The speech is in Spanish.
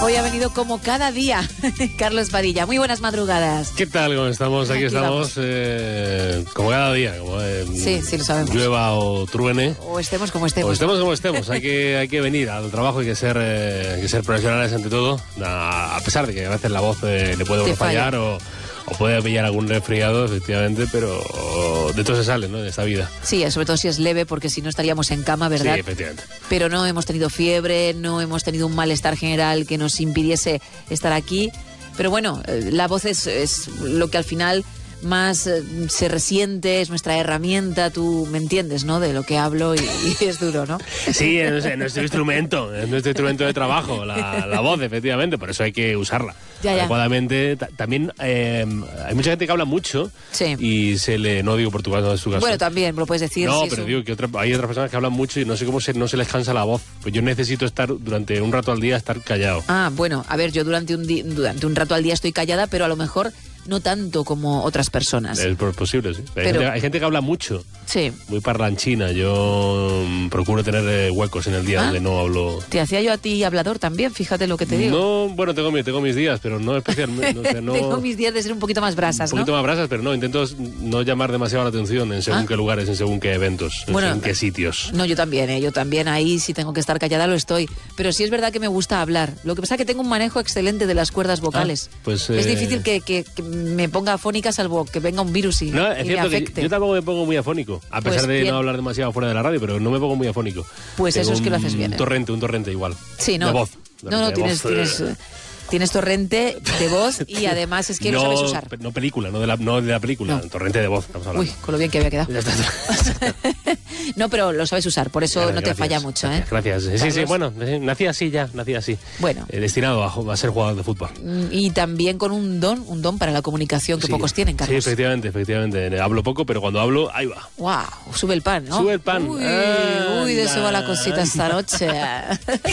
Hoy ha venido como cada día Carlos Padilla. Muy buenas madrugadas. ¿Qué tal? ¿Cómo estamos? Aquí estamos como cada día. Como, sí, lo sabemos. Llueva o truene. O estemos como estemos. O estemos como estemos. Hay que venir al trabajo, hay que ser profesionales ante todo. A pesar de que a veces la voz le puede fallar o puede pillar algún resfriado, efectivamente, pero de todo se sale, ¿no? De esta vida. Sí, sobre todo si es leve, porque si no estaríamos en cama, ¿verdad? Sí, efectivamente. Pero no hemos tenido fiebre, no hemos tenido un malestar general que nos impidiese estar aquí. Pero bueno, la voz es lo que al final más se resiente, es nuestra herramienta, tú me entiendes, ¿no? De lo que hablo y es duro, ¿no? Sí, es nuestro instrumento de trabajo, la voz, efectivamente, por eso hay que usarla adecuadamente. También hay mucha gente que habla mucho, sí, y no digo Portugal, no es su caso. Bueno, también lo puedes decir. No, sí, pero digo que hay otras personas que hablan mucho y no sé cómo no se les cansa la voz. Pues yo necesito estar durante un rato al día, estar callado. Ah, bueno, a ver, yo durante un rato al día estoy callada, pero a lo mejor no tanto como otras personas. Es posible, sí. Hay gente que habla mucho. Sí. Muy parlanchina. Yo procuro tener huecos en el día donde no hablo. Te hacía yo a ti hablador también, fíjate lo que te digo. No, bueno, tengo mis días, pero no especialmente. No, tengo mis días de ser un poquito más brasas, ¿no? Un poquito más brasas, pero no, intento no llamar demasiado la atención en según qué lugares, en según qué eventos, en según qué sitios. No, yo también ahí si tengo que estar callada lo estoy. Pero sí es verdad que me gusta hablar. Lo que pasa es que tengo un manejo excelente de las cuerdas vocales. Pues, es difícil que me ponga afónica, salvo que venga un virus y no, es cierto me afecte. Yo tampoco me pongo muy afónico, a pesar de no hablar demasiado fuera de la radio, pero no me pongo muy afónico. Pues tengo eso es que lo haces bien. Un torrente igual. Sí, ¿no? De voz. Tienes torrente de voz y además es que lo sabes usar. No película, no de la película, torrente de voz, estamos hablando. Uy, con lo bien que había quedado. No, pero lo sabes usar, por eso no te falla mucho, ¿eh? Gracias. Sí, bueno, nací así. Bueno. Destinado a ser jugador de fútbol. Y también con un don para la comunicación que pocos tienen, Carlos. Sí, efectivamente. Hablo poco, pero cuando hablo, ahí va. ¡Wow! Sube el pan, ¿no? Sube el pan. Uy, de eso va la cosita esta noche.